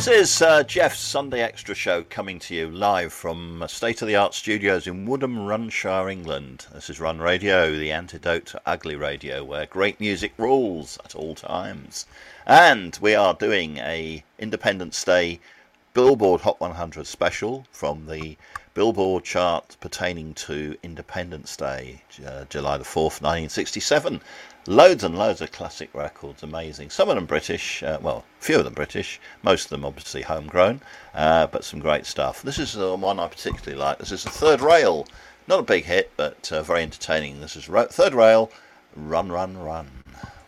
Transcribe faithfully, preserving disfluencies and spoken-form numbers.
is uh, Jeff's Sunday Extra Show coming to you live from state-of-the-art studios in Woodham, Runshire, England. This is Run Radio, the antidote to ugly radio, where great music rules at all times. And we are doing a Independence Day Billboard Hot one hundred special from the Billboard chart pertaining to Independence Day, uh, July the fourth, nineteen sixty-seven. Loads and loads of classic records, amazing. Some of them British, uh, well, few of them British, most of them obviously homegrown, uh, but some great stuff. This is the one I particularly like. This is the Third Rail, not a big hit, but uh, very entertaining. This is Ro- Third Rail, Run, Run, Run.